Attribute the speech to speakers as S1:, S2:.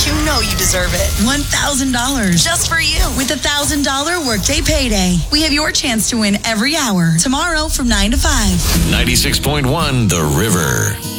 S1: You know you deserve it.
S2: $1,000.
S1: Just for you.
S2: With $1,000 Workday Payday. We have your chance to win every hour. Tomorrow from 9 to 5.
S3: 96.1 The River.